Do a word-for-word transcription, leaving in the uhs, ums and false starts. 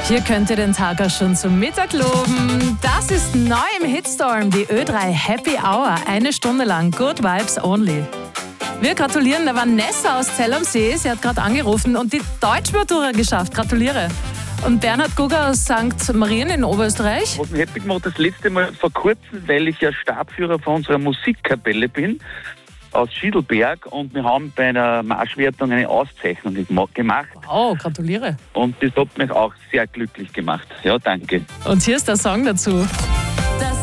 Hier könnt ihr den Tag auch schon zum Mittag loben. Das ist neu im Hitstorm, die Ö drei Happy Hour. Eine Stunde lang Good Vibes Only. Wir gratulieren der Vanessa aus Zell am See. Sie hat gerade angerufen und die Deutschmatura geschafft. Gratuliere. Und Bernhard Gugger aus Sankt Marien in Oberösterreich. Was mich happy gemacht, das letzte Mal vor kurzem, weil ich ja Stabführer von unserer Musikkapelle bin, aus Schiedelberg, und wir haben bei einer Marschwertung eine Auszeichnung gemacht. Oh, gratuliere. Und das hat mich auch sehr glücklich gemacht. Ja, danke. Und hier ist der Song dazu.